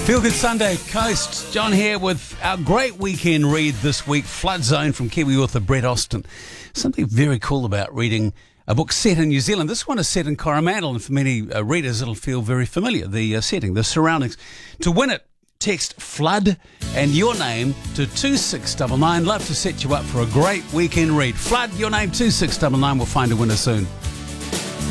Feel Good Sunday Coast. John here with our great weekend read this week, Flood Zone, from Kiwi author Brett Austin. Something very cool about reading a book set in New Zealand. This one is set in Coromandel, and for many readers it'll feel very familiar, the setting, the surroundings. To win it, text FLOOD and your name to 2699. Love to set you up for a great weekend read. Flood, your name, 2699. We'll find a winner soon.